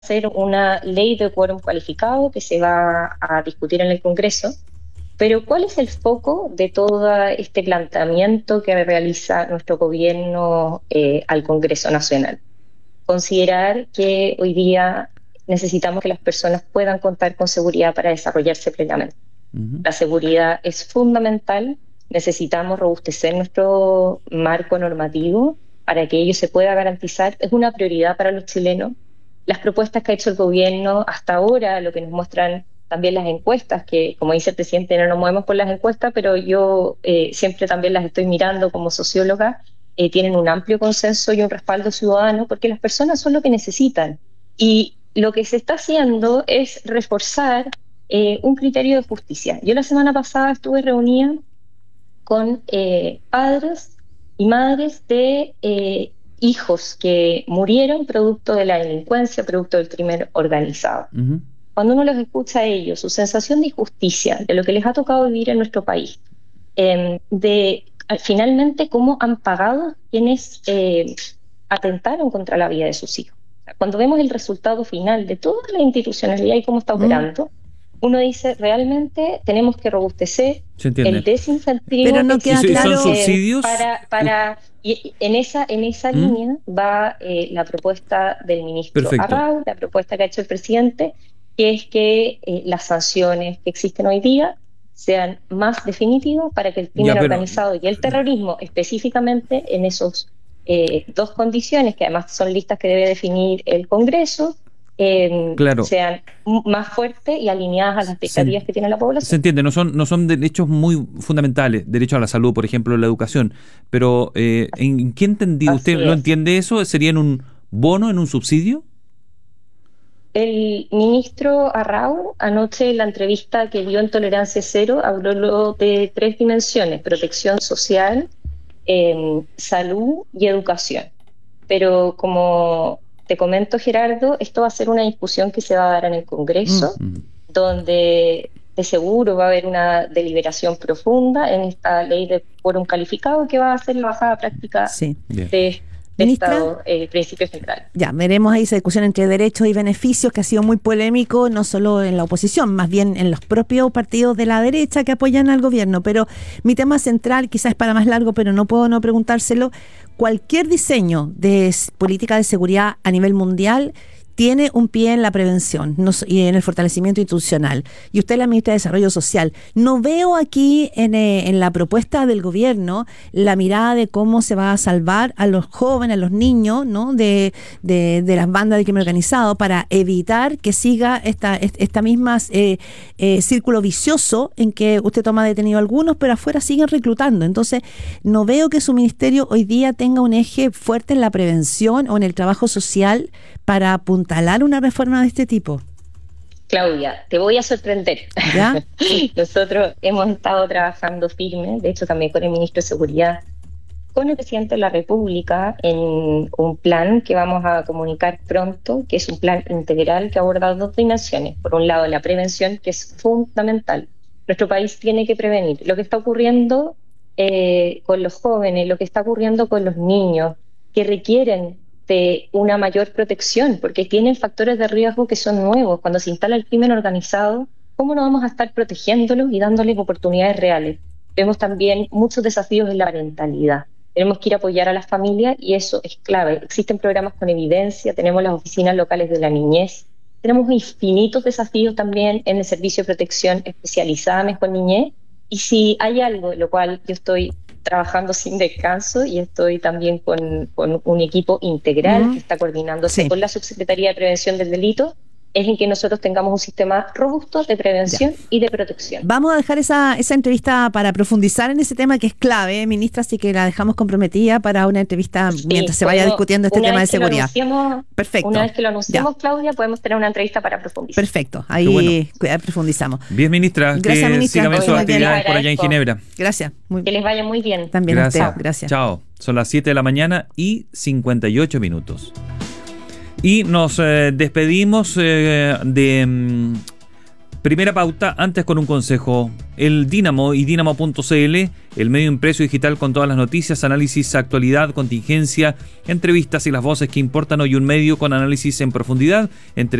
ser una ley de quórum cualificado que se va a discutir en el Congreso, pero ¿cuál es el foco de todo este planteamiento que realiza nuestro gobierno al Congreso Nacional? Considerar que hoy día necesitamos que las personas puedan contar con seguridad para desarrollarse plenamente. La seguridad es fundamental, necesitamos robustecer nuestro marco normativo para que ello se pueda garantizar. Es una prioridad para los chilenos. Las propuestas que ha hecho el gobierno hasta ahora, lo que nos muestran también las encuestas, que como dice el presidente, no nos movemos por las encuestas, pero yo siempre también las estoy mirando como socióloga, tienen un amplio consenso y un respaldo ciudadano, porque las personas son lo que necesitan. Y lo que se está haciendo es reforzar un criterio de justicia. Yo la semana pasada estuve reunida con padres y madres de hijos que murieron producto de la delincuencia, producto del crimen organizado. Cuando uno los escucha a ellos, su sensación de injusticia, de lo que les ha tocado vivir en nuestro país, de finalmente cómo han pagado quienes atentaron contra la vida de sus hijos. Cuando vemos el resultado final de toda la institucionalidad y cómo está operando, uno dice, realmente tenemos que robustecer el desincentivo. Pero no queda claro. ¿Son subsidios? Y en esa línea va la propuesta del ministro Arrau, la propuesta que ha hecho el presidente, que es que las sanciones que existen hoy día sean más definitivas para que el crimen organizado y el terrorismo, específicamente en esos dos condiciones, que además son listas que debe definir el Congreso, sean más fuertes y alineadas a las expectativas que tiene la población. Se entiende, no son derechos muy fundamentales, derecho a la salud, por ejemplo, la educación, pero ¿en qué entendido? ¿Usted lo entiende eso? ¿Sería en un bono, en un subsidio? El ministro Arrau, anoche en la entrevista que dio en Tolerancia Cero, habló de 3 dimensiones: protección social, salud y educación. Pero como te comento, Gerardo, esto va a ser una discusión que se va a dar en el Congreso, donde de seguro va a haber una deliberación profunda en esta ley de quórum calificado que va a ser la bajada práctica de Estado, principio central. Ya, veremos ahí esa discusión entre derechos y beneficios que ha sido muy polémico, no solo en la oposición, más bien en los propios partidos de la derecha que apoyan al gobierno. Pero mi tema central, quizás es para más largo, pero no puedo no preguntárselo. Cualquier diseño de política de seguridad a nivel mundial tiene un pie en la prevención y en el fortalecimiento institucional. Y usted es la ministra de Desarrollo Social. No veo aquí en la propuesta del gobierno la mirada de cómo se va a salvar a los jóvenes, a los niños, ¿no? de las bandas de crimen organizado, para evitar que siga esta misma círculo vicioso en que usted toma detenido a algunos, pero afuera siguen reclutando. Entonces, no veo que su ministerio hoy día tenga un eje fuerte en la prevención o en el trabajo social para apuntalar una reforma de este tipo. Claudia, te voy a sorprender. ¿Ya? Nosotros hemos estado trabajando firme, de hecho también con el ministro de Seguridad, con el presidente de la República, en un plan que vamos a comunicar pronto, que es un plan integral que aborda 2 dimensiones. Por un lado, la prevención, que es fundamental. Nuestro país tiene que prevenir lo que está ocurriendo con los jóvenes, lo que está ocurriendo con los niños, que requieren de una mayor protección, porque tienen factores de riesgo que son nuevos. Cuando se instala el crimen organizado, ¿cómo no vamos a estar protegiéndolos y dándoles oportunidades reales? Vemos también muchos desafíos en la parentalidad. Tenemos que ir a apoyar a las familias y eso es clave. Existen programas con evidencia, tenemos las oficinas locales de la niñez, tenemos infinitos desafíos también en el servicio de protección especializada Mejor Niñez. Y si hay algo en lo cual yo estoy trabajando sin descanso, y estoy también con un equipo integral que está coordinándose con la Subsecretaría de Prevención del Delito, es en que nosotros tengamos un sistema robusto de prevención y de protección. Vamos a dejar esa entrevista para profundizar en ese tema que es clave, ministra, así que la dejamos comprometida para una entrevista mientras se vaya discutiendo este tema de seguridad. Perfecto. Una vez que lo anunciemos, Claudia, podemos tener una entrevista para profundizar. Perfecto, ahí profundizamos. Bien, ministra, gracias, que ministra. sigan sus actividades por allá en Ginebra. Gracias. Que les vaya muy bien. También a usted. Gracias. Chao. Son las 7 de la mañana y 58 minutos. Y nos despedimos Primera Pauta, antes con un consejo. El Dínamo y Dínamo.cl el medio impreso y digital con todas las noticias, análisis, actualidad, contingencia, entrevistas y las voces que importan. Hoy un medio con análisis en profundidad, entre